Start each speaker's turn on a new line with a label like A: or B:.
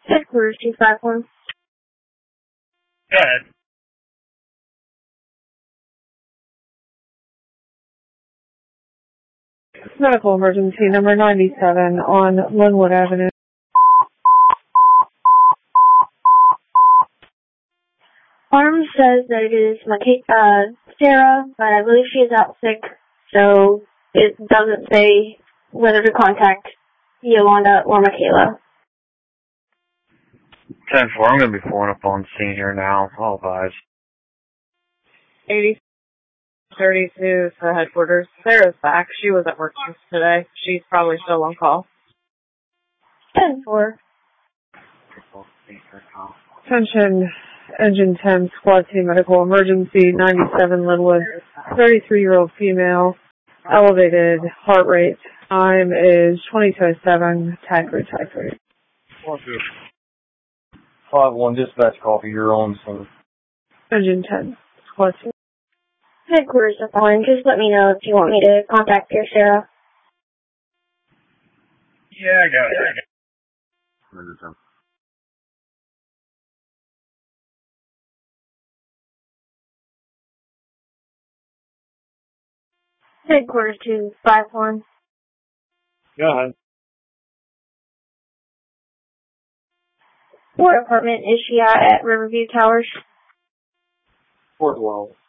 A: Headquarters 251.
B: Go ahead.
C: Medical emergency number 97 on Linwood Avenue.
A: Arm says that it is Sarah, but I believe she is out sick, so it doesn't say whether to contact Yolanda or Michaela.
B: 10-4, I'm going to be pulling up on scene here now. I'll advise.
C: 8032 to headquarters. Sarah's back. She was at work today. She's probably still on call.
A: 10-4.
C: Attention, Engine 10, Squad 2 Medical Emergency, 97 Linwood, 33-year-old female, elevated heart rate. Time is 22:07, tag rate.
D: 5-1, dispatch copy, you're on, sir.
C: Engine 10, Squad 2.
A: Headquarters are fine. Just let me know if you want me to contact your Sarah.
B: Yeah, I got it.
A: Headquarters 251.
B: Go ahead.
A: What apartment is she at Riverview Towers?
D: 412.